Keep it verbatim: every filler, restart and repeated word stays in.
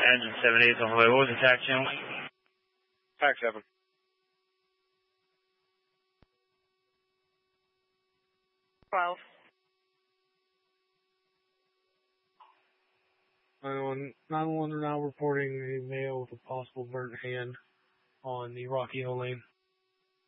Engine seven eight on the way. What was the tax channel? Tax seven. twelve. nine one one are now reporting a male with a possible burnt hand on the Rocky Hill lane.